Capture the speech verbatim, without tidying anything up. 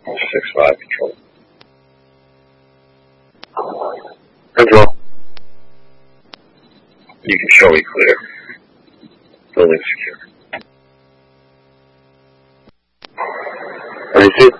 six five control. Control. You can show me clear. Building secure. Thirty-two.